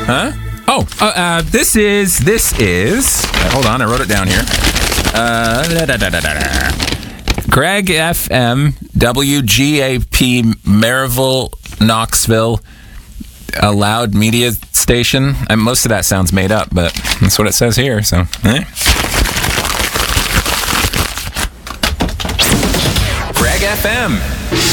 Huh? This is. Hold on, I wrote it down here. Greg FM, WGAP, Maryville, Knoxville, a loud media station. And most of that sounds made up, but that's what it says here. So, Greg FM.